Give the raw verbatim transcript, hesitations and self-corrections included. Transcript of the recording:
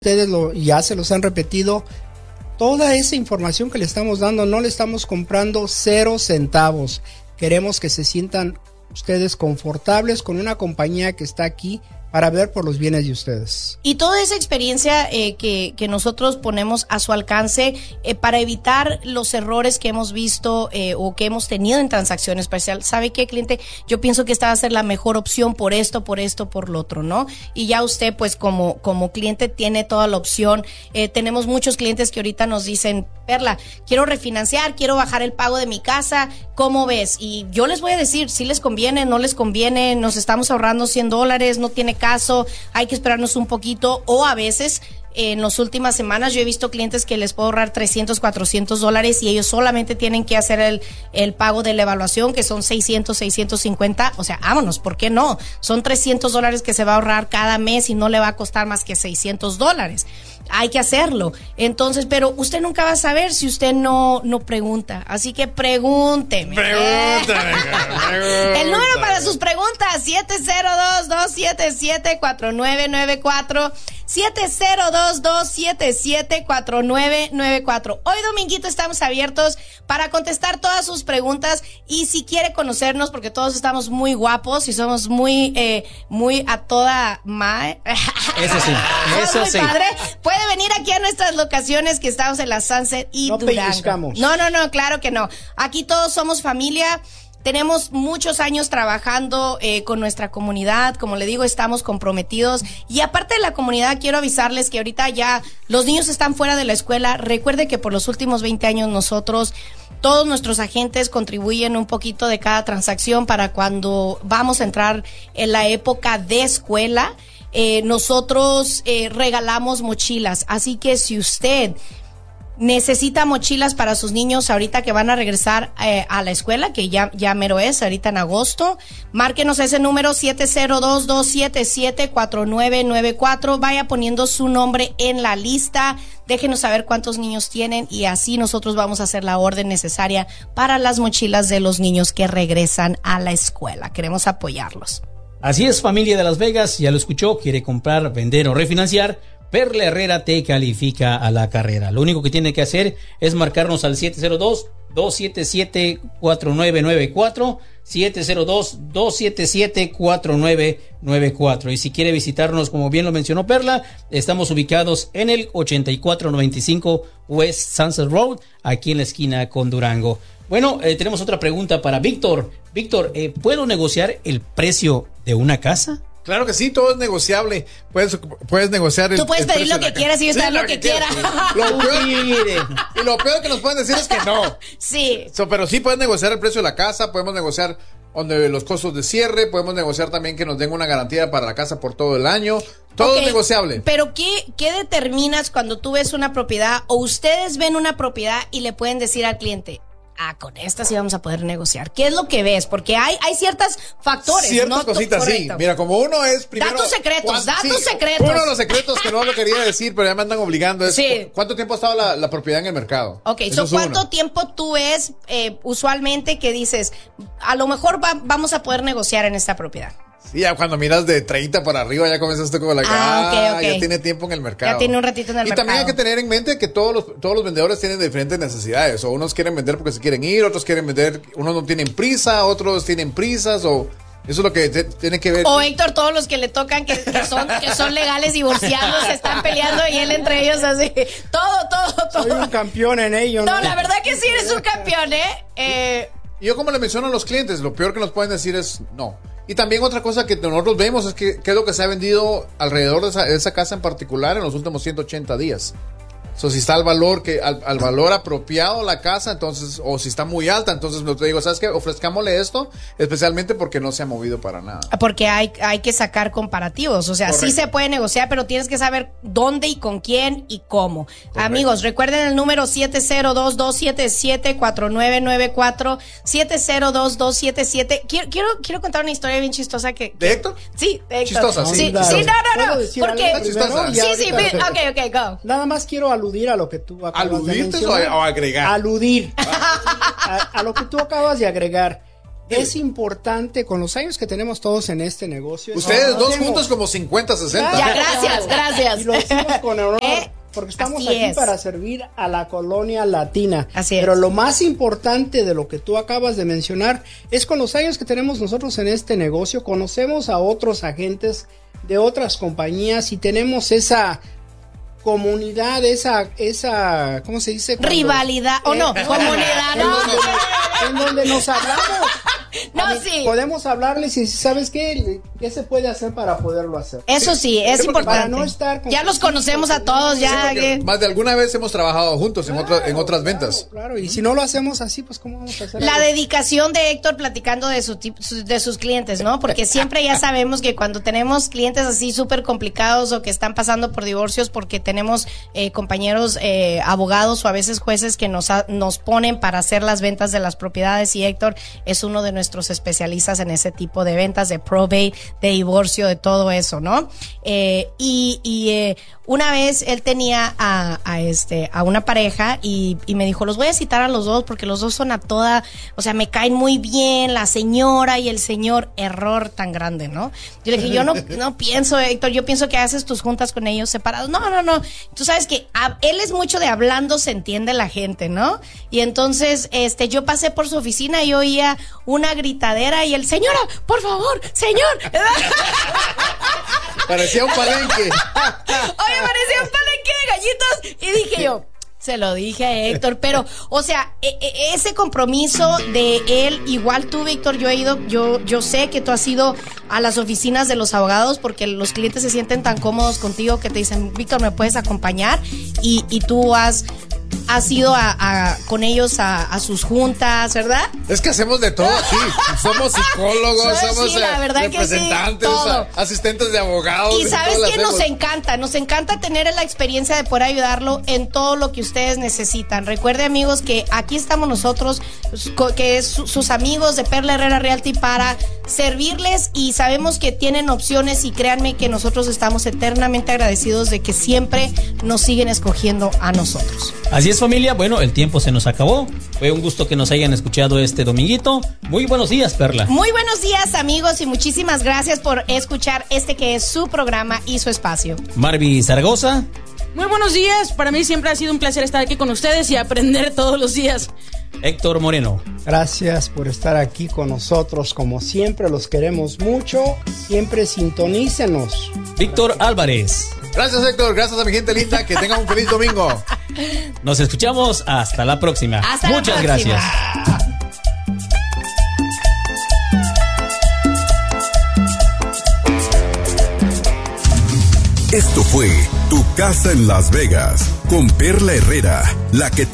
ustedes lo, ya se los han repetido, toda esa información que le estamos dando no le estamos comprando cero centavos. Queremos que se sientan ustedes confortables con una compañía que está aquí para ver por los bienes de ustedes. Y toda esa experiencia eh, que, que nosotros ponemos a su alcance eh, para evitar los errores que hemos visto eh, o que hemos tenido en transacciones parciales. ¿Sabe qué, cliente? Yo pienso que esta va a ser la mejor opción por esto, por esto, por lo otro, ¿no? Y ya usted, pues, como, como cliente tiene toda la opción. Eh, tenemos muchos clientes que ahorita nos dicen, Perla, quiero refinanciar, quiero bajar el pago de mi casa, ¿cómo ves? Y yo les voy a decir, si les conviene, no les conviene, nos estamos ahorrando cien dólares, no tiene caso, hay que esperarnos un poquito, o a veces en las últimas semanas yo he visto clientes que les puedo ahorrar trescientos, cuatrocientos dólares y ellos solamente tienen que hacer el, el pago de la evaluación, que son seiscientos, seiscientos cincuenta, o sea, vámonos, ¿por qué no? Son trescientos dólares que se va a ahorrar cada mes y no le va a costar más que seiscientos dólares. Hay que hacerlo. Entonces, pero usted nunca va a saber si usted no, no pregunta. Así que pregúnteme. Pregúntame. El número para sus preguntas, siete cero dos, dos siete siete, cuatro nueve nueve cuatro. siete cero dos, dos siete siete, cuatro nueve nueve cuatro. Hoy dominguito estamos abiertos para contestar todas sus preguntas y si quiere conocernos, porque todos estamos muy guapos y somos muy, eh, muy a toda ma... Eso sí, eso muy sí. Padre. Puede venir aquí a nuestras locaciones que estamos en la Sunset y no Durango. Pellizcamos. No, no, no, claro que no. Aquí todos somos familia. Tenemos muchos años trabajando eh, con nuestra comunidad, como le digo, estamos comprometidos. Y aparte de la comunidad, quiero avisarles que ahorita ya los niños están fuera de la escuela. Recuerde que por los últimos veinte años nosotros, todos nuestros agentes contribuyen un poquito de cada transacción para cuando vamos a entrar en la época de escuela. Eh, nosotros eh, regalamos mochilas, así que si usted necesita mochilas para sus niños ahorita que van a regresar eh, a la escuela, que ya, ya mero es, ahorita en agosto, márquenos ese número siete cero dos, dos siete siete, cuatro nueve nueve cuatro, vaya poniendo su nombre en la lista, déjenos saber cuántos niños tienen y así nosotros vamos a hacer la orden necesaria para las mochilas de los niños que regresan a la escuela. Queremos apoyarlos. Así es, familia de Las Vegas, ya lo escuchó, quiere comprar, vender o refinanciar, Perla Herrera te califica a la carrera. Lo único que tiene que hacer es marcarnos al siete cero dos, dos siete siete, cuatro nueve nueve cuatro, siete cero dos, dos siete siete, cuatro nueve nueve cuatro. Y si quiere visitarnos, como bien lo mencionó Perla, estamos ubicados en el ochenta y cuatro noventa y cinco West Sunset Road, aquí en la esquina con Durango. Bueno, eh, tenemos otra pregunta para Víctor. Víctor, eh, ¿puedo negociar el precio de una casa? Claro que sí, todo es negociable. Puedes, puedes negociar el Tú puedes el pedir precio lo que de la quieras y yo sí, saber lo que quiera. Lo peor, y lo peor que nos pueden decir es que no. Sí. So, pero sí puedes negociar el precio de la casa, podemos negociar donde los costos de cierre, podemos negociar también que nos den una garantía para la casa por todo el año. Todo Okay, es negociable. Pero ¿qué, ¿qué determinas cuando tú ves una propiedad o ustedes ven una propiedad y le pueden decir al cliente, ah, con esta sí vamos a poder negociar? ¿Qué es lo que ves? Porque hay, hay ciertos factores. Ciertas ¿no? cositas, sí. Mira, como uno es primero... Datos secretos, ¿cuán, datos sí, secretos. Uno de los secretos que no lo quería decir, pero ya me andan obligando es Sí. cu- ¿cuánto tiempo ha estado la, la propiedad en el mercado? Ok, Eso so, es ¿cuánto uno. tiempo tú ves eh, usualmente que dices, a lo mejor va, vamos a poder negociar en esta propiedad? Sí, ya cuando miras de treinta para arriba ya comienzas tú como la que, Ah, ok, ah, ok. ya tiene tiempo en el mercado. Ya tiene un ratito en el y mercado. también hay que tener en mente que todos los, todos los vendedores tienen diferentes necesidades. O unos quieren vender porque se quieren ir, otros quieren vender, unos no tienen prisa, otros tienen prisas, o eso es lo que te- tiene que ver. O Héctor, todos los que le tocan que, que son que son legales divorciados se están peleando y él entre ellos así. Todo, todo, todo. Soy un campeón en ello. No, la verdad que sí eres un campeón, ¿eh? eh Y yo como le menciono a los clientes, lo peor que nos pueden decir es no. Y también otra cosa que nosotros vemos es que qué es lo que se ha vendido alrededor de esa, de esa casa en particular en los últimos ciento ochenta días. So, si está al valor que al, al valor apropiado la casa, entonces, o si está muy alta, entonces te digo, ¿sabes qué? Ofrezcámosle esto, especialmente porque no se ha movido para nada. Porque hay, hay que sacar comparativos, o sea, Correcto. sí se puede negociar, pero tienes que saber dónde y con quién y cómo. Amigos, recuerden el número siete cero dos, dos siete siete, cuatro nueve nueve cuatro, siete cero dos, dos siete siete. Quiero, quiero, quiero contar una historia bien chistosa que... ¿De Héctor? Sí, de Héctor. Chistosa, sí. Sí, Claro. sí, no, no, ¿Puedo no, decir porque... algo primero? Sí, Y Sí, sí, ahorita- ok, ok, go. Nada más quiero aludir a lo que tú acabas de ¿Aludirte mencionar. o, o agregar? Aludir a, a lo que tú acabas de agregar. es importante, con los años que tenemos todos en este negocio. Ustedes dos hacemos- juntos como cincuenta, sesenta. Ya, gracias, gracias. Y lo decimos con honor, Eh, porque estamos así aquí es. para servir a la colonia latina. Así es. Pero lo más importante de lo que tú acabas de mencionar es con los años que tenemos nosotros en este negocio, conocemos a otros agentes de otras compañías y tenemos esa comunidad, esa, esa, ¿cómo se dice? Cuando- Rivalidad, o no, Eh, comunidad, en no. donde, en donde nos hablamos. No, A mí, sí. Podemos hablarles y ¿sabes qué? ¿Qué se puede hacer para poderlo hacer? Eso sí, es Yo creo que importante. para no estar con- Ya los conocemos a todos, ya. Porque que- más de alguna vez hemos trabajado juntos en, otra- en otras Claro, ventas. Claro, y si no lo hacemos así, pues ¿cómo vamos a hacer? La algo? dedicación de Héctor platicando de su tip- su- de sus clientes, ¿no? Porque siempre ya sabemos que cuando tenemos clientes así súper complicados o que están pasando por divorcios porque tenemos eh, compañeros eh, abogados o a veces jueces que nos, ha- nos ponen para hacer las ventas de las propiedades y Héctor es uno de nuestros especialistas en ese tipo de ventas, de probate, de divorcio, de todo eso, ¿no? Eh, y y eh, una vez él tenía a, a este a una pareja y, y me dijo, los voy a citar a los dos porque los dos son a toda, o sea, me caen muy bien, la señora y el señor, error tan grande, ¿no? Yo le dije, yo no, no pienso, Héctor, yo pienso que haces tus juntas con ellos separados. No, no, no. Tú sabes que a- él es mucho de hablando, se entiende la gente, ¿no? Y entonces, este, yo pasé por su oficina y oía una gritadera y el, señora, por favor, señor. Parecía un palenque. Oye, parecía un palenque de gallitos. Y dije yo, se lo dije a Héctor, pero, o sea, e- e- ese compromiso de él, igual tú, Víctor, yo he ido, yo, yo sé que tú has ido a las oficinas de los abogados porque los clientes se sienten tan cómodos contigo que te dicen, Víctor, ¿me puedes acompañar? Y, y tú has, has ido a, a- con ellos a, a sus juntas, ¿verdad? Es que hacemos de todo aquí. Somos psicólogos, Sí, somos sí, la eh, verdad que sí, representantes, todo. a- asistentes de abogados. Y sabes todo lo que nos hacemos. encanta, nos encanta tener la experiencia de poder ayudarlo en todo lo que ustedes necesitan. Recuerde, amigos, que aquí estamos nosotros, co- que es su- sus amigos de Perla Herrera Realty, para servirles, y sabemos que tienen opciones y créanme que nosotros estamos eternamente agradecidos de que siempre nos siguen escogiendo a nosotros. Así es, familia. Bueno, el tiempo se nos acabó. Fue un gusto que nos hayan escuchado este dominguito. Muy buenos días, Perla. Muy buenos días, amigos, y muchísimas gracias por escuchar este que es su programa y su espacio. Marvi Zaragoza. Muy buenos días, para mí siempre ha sido un placer estar aquí con ustedes y aprender todos los días. Héctor Moreno. Gracias por estar aquí con nosotros, como siempre los queremos mucho, siempre sintonícenos. Víctor Álvarez. Gracias, Héctor. Gracias a mi gente linda. Que tengan un feliz domingo. Nos escuchamos hasta la próxima. Hasta la Muchas próxima. gracias. Esto fue Tu Casa en Las Vegas con Perla Herrera, la que te